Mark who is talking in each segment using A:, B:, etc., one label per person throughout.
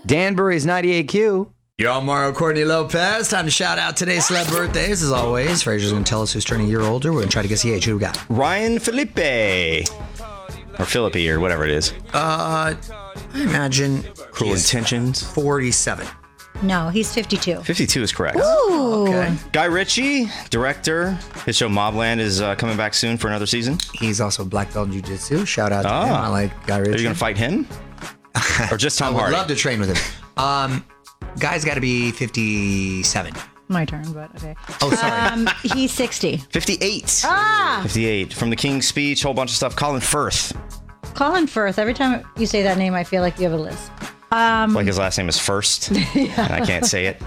A: Danbury's 98Q. You're all Mario Courtney Lopez. Time to shout out today's celeb birthdays. As always, Fraser's going to tell us who's turning a year older. We're going to try to guess the age. Who we got?
B: Ryan Felipe. Or Philippi, or whatever it is.
A: I imagine
B: Cruel Intentions.
A: 47.
C: No, he's 52.
B: 52 is correct.
C: Ooh.
A: Okay.
B: Guy Ritchie, director. His show Mobland is coming back soon for another season.
A: He's also black belt in jiu-jitsu. Shout out to him. I like Guy Ritchie.
B: Are you going to fight him? Or just Tom
A: I would
B: Hardy?
A: love to train with him. Guy's got to be 57.
C: My turn, but okay.
A: Oh, sorry.
C: He's 60.
B: 58. 58. From The King's Speech, whole bunch of stuff. Colin Firth.
C: Colin Firth. Every time you say that name, I feel like you have a list.
B: Like his last name is First. And I can't say it.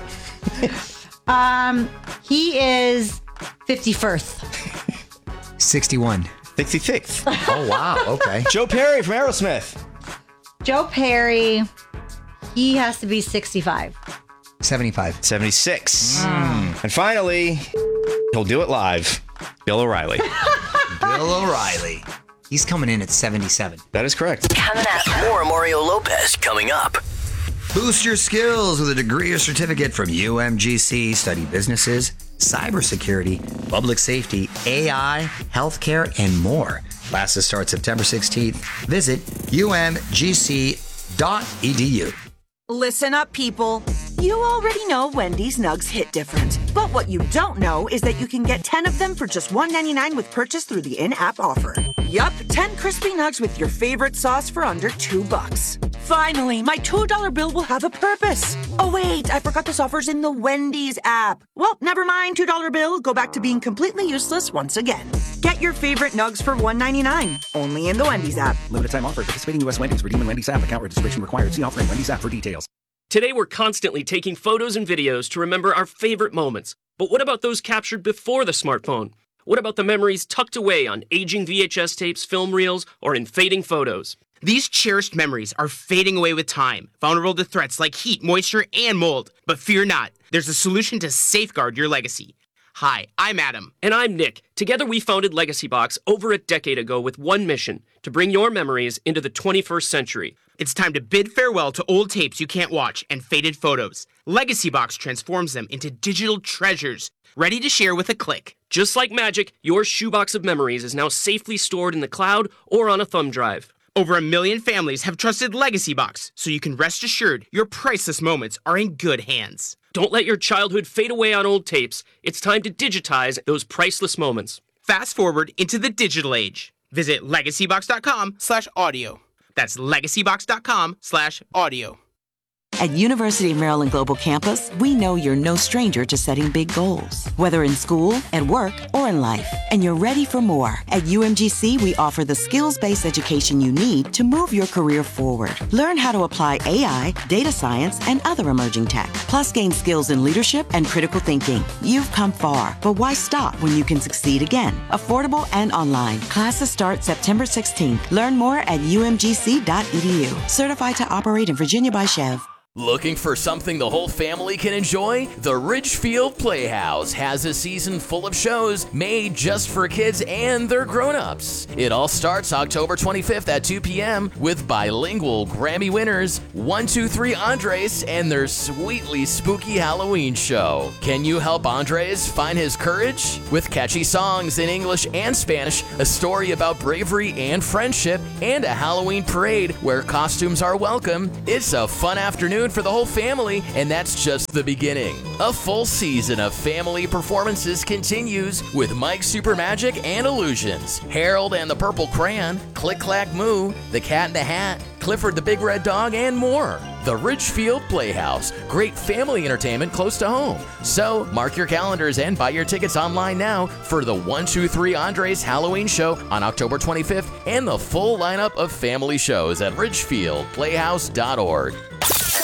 C: He is 51st.
A: 61.
B: 66th.
A: Oh, wow. Okay.
B: Joe Perry from Aerosmith.
C: Joe Perry. He has to be 65.
A: 75.
B: 76. And finally, he'll do it live. Bill O'Reilly.
A: Bill O'Reilly. He's coming in at 77.
B: That is correct.
D: Coming up, more Mario Lopez coming up.
A: Boost your skills with a degree or certificate from UMGC. Study businesses, cybersecurity, public safety, AI, healthcare, and more. Classes start September 16th. Visit umgc.edu.
E: Listen up, people. You already know Wendy's Nugs hit different. But what you don't know is that you can get 10 of them for just $1.99 with purchase through the in-app offer. Yup, 10 crispy nugs with your favorite sauce for under $2. Finally, my $2 bill will have a purpose. Oh wait, I forgot this offer's in the Wendy's app. Well, never mind, $2 bill. Go back to being completely useless once again. Get your favorite nugs for $1.99. Only in the Wendy's app.
F: Limited time offer. Participating U.S. Wendy's. Redeem in Wendy's app. Account registration required. See offer in Wendy's app for details.
G: Today, we're constantly taking photos and videos to remember our favorite moments. But what about those captured before the smartphone? What about the memories tucked away on aging VHS tapes, film reels, or in fading photos?
H: These cherished memories are fading away with time, vulnerable to threats like heat, moisture, and mold. But fear not, there's a solution to safeguard your legacy. Hi, I'm Adam.
G: And I'm Nick. Together, we founded Legacy Box over a decade ago with one mission: to bring your memories into the 21st century.
H: It's time to bid farewell to old tapes you can't watch and faded photos. Legacy Box transforms them into digital treasures, ready to share with a click.
G: Just like magic, your shoebox of memories is now safely stored in the cloud or on a thumb drive.
H: Over 1 million families have trusted Legacy Box, so you can rest assured your priceless moments are in good hands.
G: Don't let your childhood fade away on old tapes. It's time to digitize those priceless moments.
H: Fast forward into the digital age. Visit legacybox.com/audio. That's legacybox.com/audio.
E: At University of Maryland Global Campus, we know you're no stranger to setting big goals, whether in school, at work, or in life. And you're ready for more. At UMGC, we offer the skills-based education you need to move your career forward. Learn how to apply AI, data science, and other emerging tech, plus gain skills in leadership and critical thinking. You've come far, but why stop when you can succeed again? Affordable and online. Classes start September 16th. Learn more at umgc.edu. Certified to operate in Virginia by Chev.
I: Looking for something the whole family can enjoy? The Ridgefield Playhouse has a season full of shows made just for kids and their grown-ups. It all starts October 25th at 2 p.m. with bilingual Grammy winners 1-2-3 Andres and their sweetly spooky Halloween show. Can you help Andres find his courage? With catchy songs in English and Spanish, a story about bravery and friendship, and a Halloween parade where costumes are welcome, it's a fun afternoon for the whole family, and that's just the beginning. A full season of family performances continues with Mike Super Magic and Illusions, Harold and the Purple Crayon, Click Clack Moo, The Cat in the Hat, Clifford the Big Red Dog, and more. The Ridgefield Playhouse, great family entertainment close to home. So mark your calendars and buy your tickets online now for the 1-2-3 Andres Halloween show on October 25th and the full lineup of family shows at ridgefieldplayhouse.org.